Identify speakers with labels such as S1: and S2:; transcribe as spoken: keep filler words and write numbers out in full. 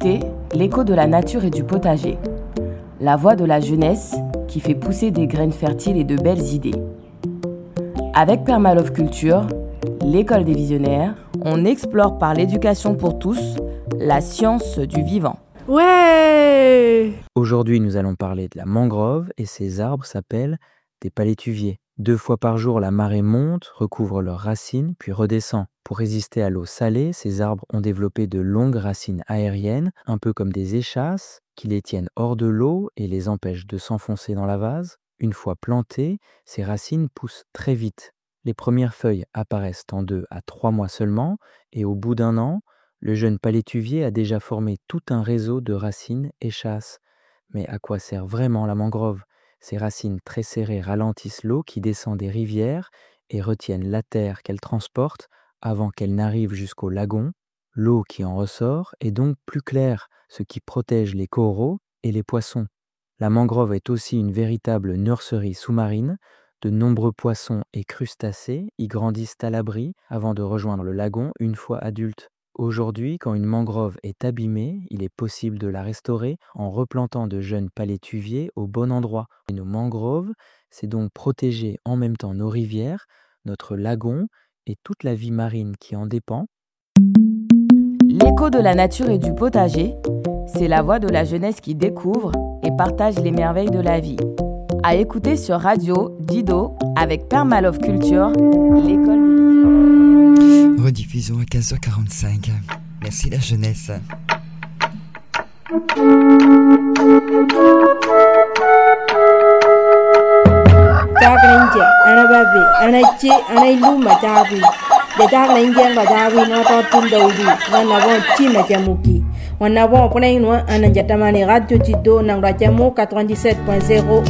S1: écoutez l'écho de la nature et du potager, la voix de la jeunesse qui fait pousser des graines fertiles et de belles idées. Avec Permalove Culture, l'école des visionnaires, on explore par l'éducation pour tous la science du vivant.
S2: Ouais!
S3: Aujourd'hui, nous allons parler de la mangrove et ces arbres s'appellent des palétuviers. Deux fois par jour, la marée monte, recouvre leurs racines, puis redescend. Pour résister à l'eau salée, ces arbres ont développé de longues racines aériennes, un peu comme des échasses, qui les tiennent hors de l'eau et les empêchent de s'enfoncer dans la vase. Une fois plantées, ces racines poussent très vite. Les premières feuilles apparaissent en deux à trois mois seulement, et au bout d'un an, le jeune palétuvier a déjà formé tout un réseau de racines échasses. Mais à quoi sert vraiment la mangrove ? Ces racines très serrées ralentissent l'eau qui descend des rivières et retiennent la terre qu'elle transporte avant qu'elle n'arrive jusqu'au lagon. L'eau qui en ressort est donc plus claire, ce qui protège les coraux et les poissons. La mangrove est aussi une véritable nurserie sous-marine. De nombreux poissons et crustacés y grandissent à l'abri avant de rejoindre le lagon une fois adultes. Aujourd'hui, quand une mangrove est abîmée, il est possible de la restaurer en replantant de jeunes palétuviers au bon endroit. Et nos mangroves, c'est donc protéger en même temps nos rivières, notre lagon et toute la vie marine qui en dépend.
S1: L'écho de la nature et du potager, c'est la voix de la jeunesse qui découvre et partage les merveilles de la vie. À écouter sur Radio Dido avec Permalove Culture, l'école des...
S4: Rediffusion à quinze heures quarante-cinq. Merci la jeunesse.
S2: Taklenje, anababe, anache, anailuma tabi. Ya taklenje badawi no totun daudi, wana bon chima jamuki. Wana bon prenoi anajatamani Radio Dido nang rajamu quatre-vingt-dix-sept point zéro.